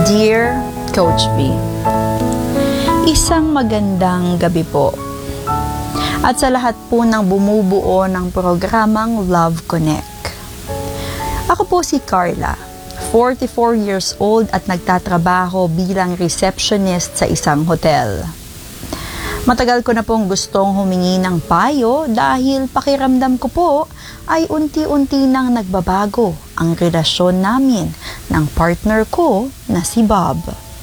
Dear Coach V, isang magandang gabi po. At sa lahat po ng bumubuo ng programang Love Connect. Ako po si Carla, 44 years old at nagtatrabaho bilang receptionist sa isang hotel. Matagal ko na pong gustong humingi ng payo dahil pakiramdam ko po ay unti-unti nang nagbabago ang relasyon namin ng partner ko na si Bob.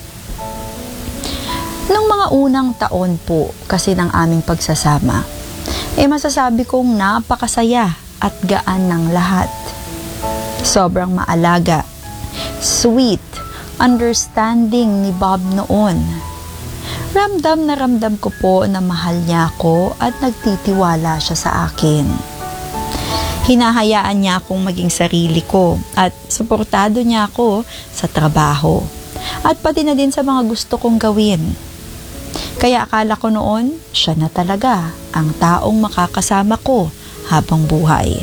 Nung mga unang taon po kasi ng aming pagsasama, masasabi kong napakasaya at gaan ng lahat. Sobrang maalaga, sweet, understanding ni Bob noon. Ramdam na ramdam ko po na mahal niya ako at nagtitiwala siya sa akin. Hinahayaan niya akong maging sarili ko at suportado niya ako sa trabaho at pati na din sa mga gusto kong gawin. Kaya akala ko noon, siya na talaga ang taong makakasama ko habang buhay.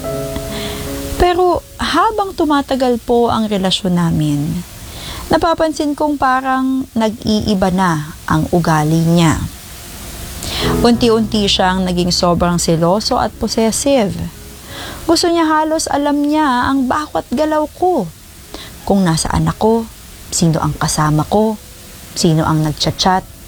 Pero habang tumatagal po ang relasyon namin, napapansin kong parang nag-iiba na ang ugali niya. Unti-unti siyang naging sobrang seloso at possessive. Gusto niya halos alam niya ang bawat galaw ko. Kung nasaan ako, sino ang kasama ko, sino ang nagchat-chat,